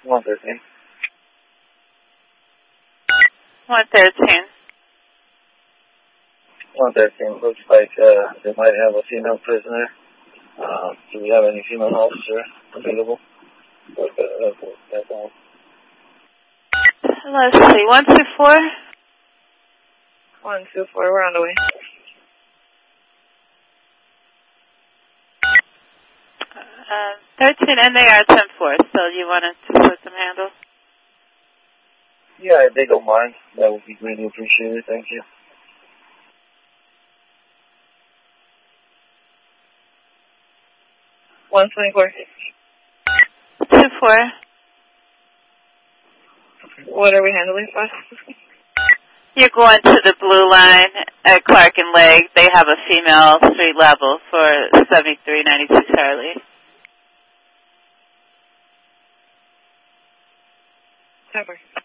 113. 113. 113. Looks like they might have a female prisoner. Do we have any female officer available? That's all. Let's see. 124. 124. We're on the way. 13 and they are 10-4, so you wanted to put some handle? Yeah, if they don't mind, that would be greatly appreciated. Thank you. 124. 2-4. What are we handling for? You're going to the blue line at Clark and Legg. They have a female street level for 7392 Charlie. Cover.